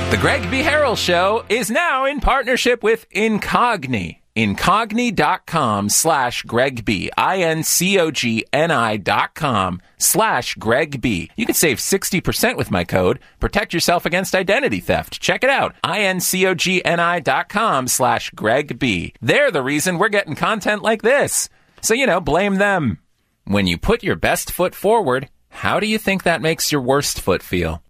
The Greg B. Harrell Show is now in partnership with Incogni. Incogni.com/Greg B. INCOGNI.com/Greg B. You can save 60% with my code. Protect yourself against identity theft. Check it out. INCOGNI.com/Greg B. They're the reason we're getting content like this. So, blame them. When you put your best foot forward, how do you think that makes your worst foot feel?